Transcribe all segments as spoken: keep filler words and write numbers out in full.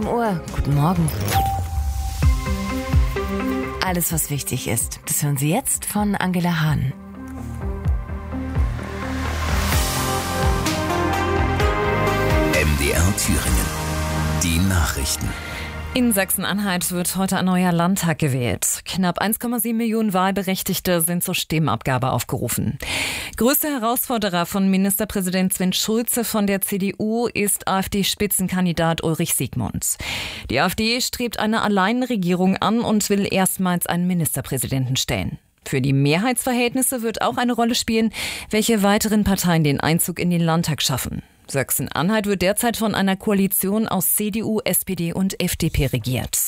sieben Uhr. Guten Morgen. Alles, was wichtig ist, das hören Sie jetzt von Angela Hahn. M D R Thüringen. Die Nachrichten. In Sachsen-Anhalt wird heute ein neuer Landtag gewählt. Knapp eins Komma sieben Millionen Wahlberechtigte sind zur Stimmabgabe aufgerufen. Größter Herausforderer von Ministerpräsident Sven Schulze von der C D U ist AfD-Spitzenkandidat Ulrich Siegmund. Die AfD strebt eine Alleinregierung an und will erstmals einen Ministerpräsidenten stellen. Für die Mehrheitsverhältnisse wird auch eine Rolle spielen, welche weiteren Parteien den Einzug in den Landtag schaffen. Sachsen-Anhalt wird derzeit von einer Koalition aus C D U, S P D und F D P regiert.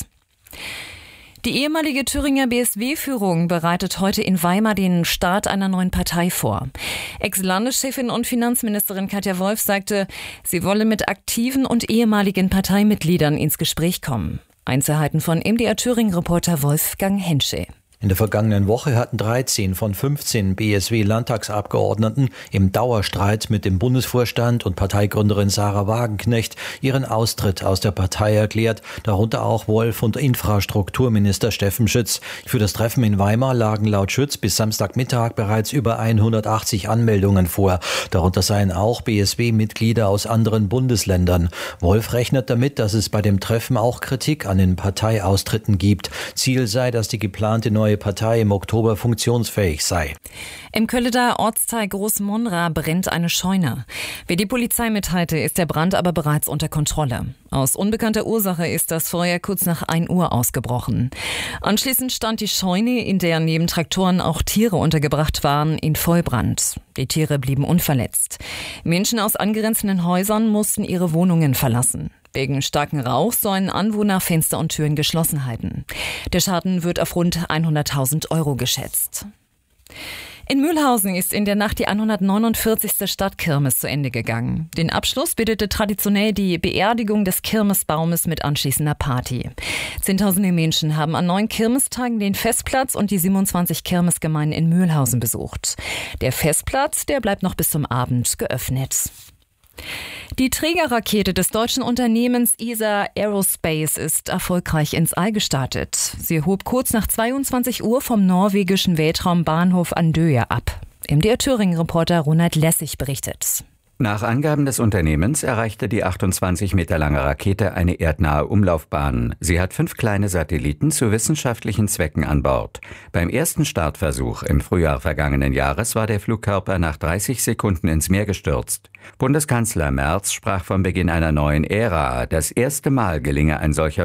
Die ehemalige Thüringer B S W-Führung bereitet heute in Weimar den Start einer neuen Partei vor. Ex-Landeschefin und Finanzministerin Katja Wolf sagte, sie wolle mit aktiven und ehemaligen Parteimitgliedern ins Gespräch kommen. Einzelheiten von M D R Thüringen-Reporter Wolfgang Hensche. In der vergangenen Woche hatten dreizehn von fünfzehn B S W-Landtagsabgeordneten im Dauerstreit mit dem Bundesvorstand und Parteigründerin Sarah Wagenknecht ihren Austritt aus der Partei erklärt, darunter auch Wolf und Infrastrukturminister Steffen Schütz. Für das Treffen in Weimar lagen laut Schütz bis Samstagmittag bereits über hundertachtzig Anmeldungen vor. Darunter seien auch B S W-Mitglieder aus anderen Bundesländern. Wolf rechnet damit, dass es bei dem Treffen auch Kritik an den Parteiaustritten gibt. Ziel sei, dass die geplante neue Partei im Oktober funktionsfähig sei. Im Kölleter Ortsteil Großmonra brennt eine Scheune. Wie die Polizei mitteilte, ist der Brand aber bereits unter Kontrolle. Aus unbekannter Ursache ist das Feuer kurz nach ein Uhr ausgebrochen. Anschließend stand die Scheune, in der neben Traktoren auch Tiere untergebracht waren, in Vollbrand. Die Tiere blieben unverletzt. Menschen aus angrenzenden Häusern mussten ihre Wohnungen verlassen. Wegen starken Rauchs sollen Anwohner Fenster und Türen geschlossen halten. Der Schaden wird auf rund hunderttausend Euro geschätzt. In Mühlhausen ist in der Nacht die hundertneunundvierzigste Stadtkirmes zu Ende gegangen. Den Abschluss bildete traditionell die Beerdigung des Kirmesbaumes mit anschließender Party. Zehntausende Menschen haben an neun Kirmestagen den Festplatz und die siebenundzwanzig Kirmesgemeinden in Mühlhausen besucht. Der Festplatz, der bleibt noch bis zum Abend geöffnet. Die Trägerrakete des deutschen Unternehmens E S A Aerospace ist erfolgreich ins All gestartet. Sie hob kurz nach zweiundzwanzig Uhr vom norwegischen Weltraumbahnhof Andøya ab. M D R Thüringen-Reporter Ronald Lessig berichtet. Nach Angaben des Unternehmens erreichte die achtundzwanzig Meter lange Rakete eine erdnahe Umlaufbahn. Sie hat fünf kleine Satelliten zu wissenschaftlichen Zwecken an Bord. Beim ersten Startversuch im Frühjahr vergangenen Jahres war der Flugkörper nach dreißig Sekunden ins Meer gestürzt. Bundeskanzler Merz sprach vom Beginn einer neuen Ära. Das erste Mal gelinge ein solcher